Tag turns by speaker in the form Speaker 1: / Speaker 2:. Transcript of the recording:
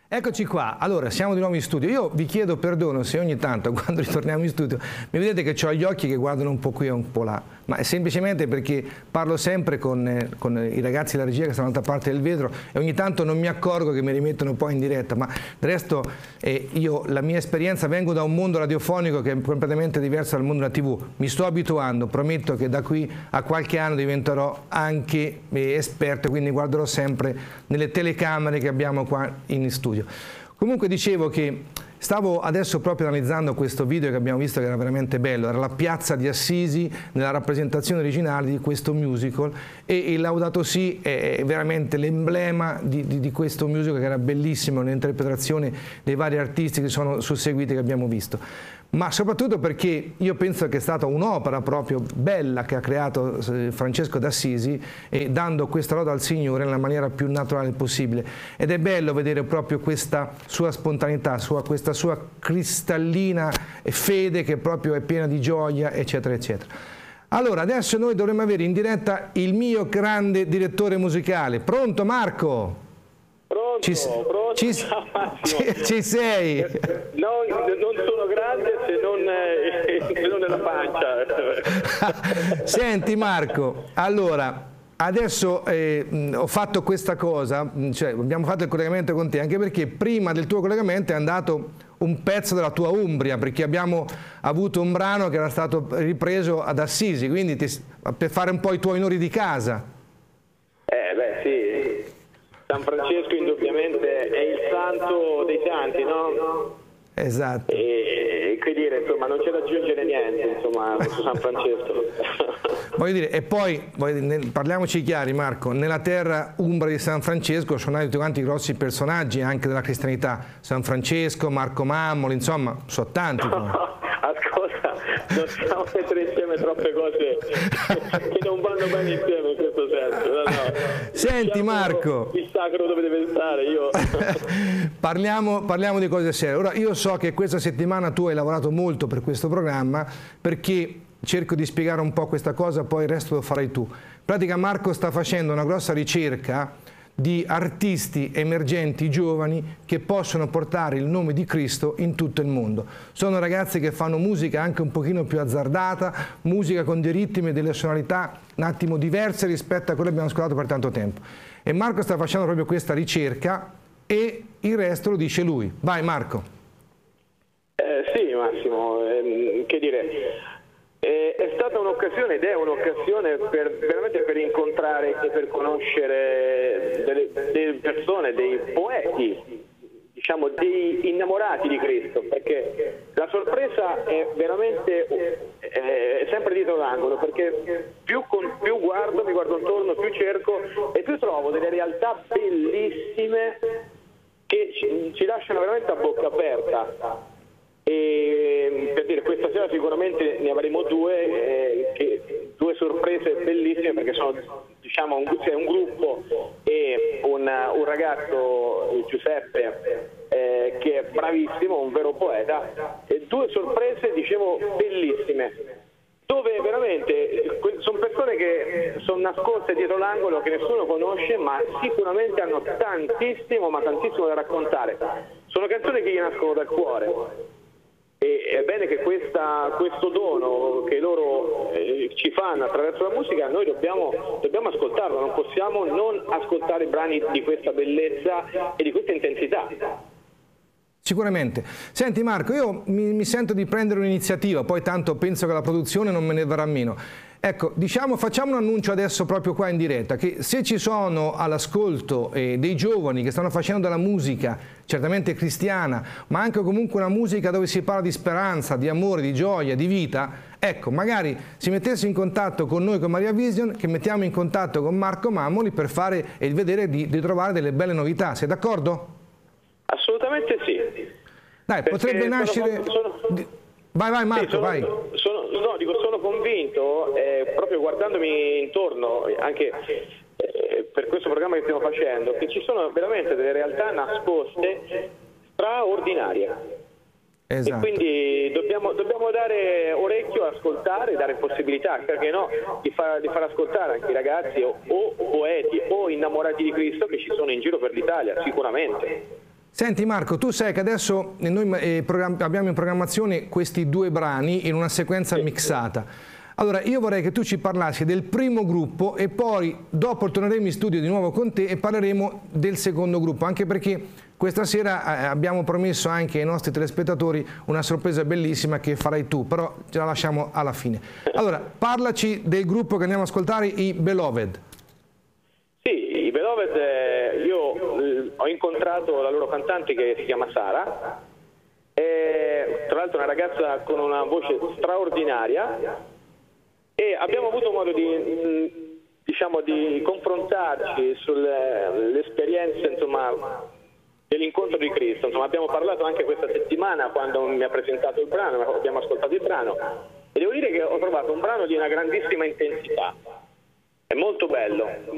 Speaker 1: Eccoci qua, allora siamo di nuovo in studio. Io vi chiedo perdono se ogni tanto quando ritorniamo in studio mi vedete che ho gli occhi che guardano un po' qui e un po' là, ma è semplicemente perché parlo sempre con i ragazzi della regia che stanno dall'altra parte del vetro e ogni tanto non mi accorgo che mi rimettono poi in diretta, ma del resto io la mia esperienza, vengo da un mondo radiofonico che è completamente diverso dal mondo della TV, mi sto abituando, prometto che da qui a qualche anno diventerò anche esperto, quindi guarderò sempre nelle telecamere che abbiamo qua in studio. Comunque dicevo che stavo adesso proprio analizzando questo video che abbiamo visto che era veramente bello, era la piazza di Assisi nella rappresentazione originale di questo musical e il Laudato Si è veramente l'emblema di questo musical che era bellissimo, l'interpretazione dei vari artisti che sono susseguiti che abbiamo visto. Ma soprattutto perché io penso che è stata un'opera proprio bella che ha creato Francesco d'Assisi dando questa lode al Signore nella maniera più naturale possibile. Ed è bello vedere proprio questa sua spontaneità, questa sua cristallina fede che proprio è piena di gioia, eccetera, eccetera. Allora, adesso noi dovremmo avere in diretta il mio grande direttore musicale. Pronto Marco?
Speaker 2: Pronto, pronto, ciao Massimo.
Speaker 1: Ci sei?
Speaker 2: No, non sono grande se non nella pancia.
Speaker 1: Senti Marco, allora, adesso ho fatto questa cosa, cioè abbiamo fatto il collegamento con te, anche perché prima del tuo collegamento è andato un pezzo della tua Umbria, perché abbiamo avuto un brano che era stato ripreso ad Assisi, quindi per fare un po' i tuoi onori di casa.
Speaker 2: Beh sì. San Francesco indubbiamente è il santo dei santi, no?
Speaker 1: Esatto.
Speaker 2: E che dire, insomma, non c'è da aggiungere niente, insomma, su San Francesco.
Speaker 1: Voglio dire, e poi, parliamoci chiari Marco, nella terra umbra di San Francesco sono nati tutti quanti grossi personaggi anche della cristianità, San Francesco, Marco Mammoli, insomma, sono tanti.
Speaker 2: Ascolta, non stiamo a mettere insieme troppe cose che non vanno bene insieme in questo senso. No.
Speaker 1: Senti Marco,
Speaker 2: il sacro dove deve stare, io.
Speaker 1: parliamo di cose serie. Ora io so che questa settimana tu hai lavorato molto per questo programma, perché cerco di spiegare un po' questa cosa, poi il resto lo farai tu. In pratica Marco sta facendo una grossa ricerca di artisti emergenti giovani che possono portare il nome di Cristo in tutto il mondo. Sono ragazzi che fanno musica anche un pochino più azzardata, musica con dei ritmi e delle sonorità un attimo diverse rispetto a quello che abbiamo ascoltato per tanto tempo. E Marco sta facendo proprio questa ricerca e il resto lo dice lui. Vai Marco.
Speaker 2: Sì Massimo, che dire... È stata un'occasione ed è un'occasione veramente per incontrare e per conoscere delle persone, dei poeti, diciamo dei innamorati di Cristo, perché la sorpresa è veramente è sempre dietro l'angolo, perché più guardo, mi guardo intorno, più cerco e più trovo delle realtà bellissime che ci lasciano veramente a bocca aperta. E per dire, questa sera sicuramente ne avremo due sorprese bellissime, perché sono, diciamo, un gruppo e un ragazzo, Giuseppe, che è bravissimo, un vero poeta, e due sorprese, dicevo, bellissime, dove veramente sono persone che sono nascoste dietro l'angolo, che nessuno conosce, ma sicuramente hanno tantissimo, ma tantissimo da raccontare. Sono canzoni che gli nascono dal cuore. E è bene che questo dono che loro ci fanno attraverso la musica, noi dobbiamo ascoltarlo, non possiamo non ascoltare brani di questa bellezza e di questa intensità.
Speaker 1: Sicuramente. Senti Marco, io mi sento di prendere un'iniziativa, poi tanto penso che la produzione non me ne verrà meno. Ecco, diciamo, facciamo un annuncio adesso proprio qua in diretta, che se ci sono all'ascolto dei giovani che stanno facendo della musica, certamente cristiana, ma anche comunque una musica dove si parla di speranza, di amore, di gioia, di vita, ecco, magari si mettesse in contatto con noi, con Maria Vision, che mettiamo in contatto con Marco Mammoli per fare e vedere di trovare delle belle novità. Sei d'accordo?
Speaker 2: Assolutamente sì.
Speaker 1: Dai, potrebbe nascere... Vai Marco,
Speaker 2: sì,
Speaker 1: vai.
Speaker 2: Sono convinto, proprio guardandomi intorno, anche per questo programma che stiamo facendo, che ci sono veramente delle realtà nascoste straordinarie. Esatto. E quindi dobbiamo dare orecchio, ascoltare, dare possibilità, perché no, di far ascoltare anche i ragazzi o poeti o innamorati di Cristo che ci sono in giro per l'Italia, sicuramente.
Speaker 1: Senti Marco, tu sai che adesso noi abbiamo in programmazione questi 2 brani in una sequenza mixata. Allora io vorrei che tu ci parlassi del primo gruppo e poi dopo torneremo in studio di nuovo con te e parleremo del secondo gruppo, anche perché questa sera abbiamo promesso anche ai nostri telespettatori una sorpresa bellissima che farai tu, però ce la lasciamo alla fine. Allora, parlaci del gruppo che andiamo ad ascoltare, i Beloved.
Speaker 2: Sì, i Beloved, io ho incontrato la loro cantante che si chiama Sara, tra l'altro una ragazza con una voce straordinaria, e abbiamo avuto modo di confrontarci sull'esperienza, insomma, dell'incontro di Cristo. Insomma, abbiamo parlato anche questa settimana quando mi ha presentato il brano, abbiamo ascoltato il brano e devo dire che ho trovato un brano di una grandissima intensità, è molto bello.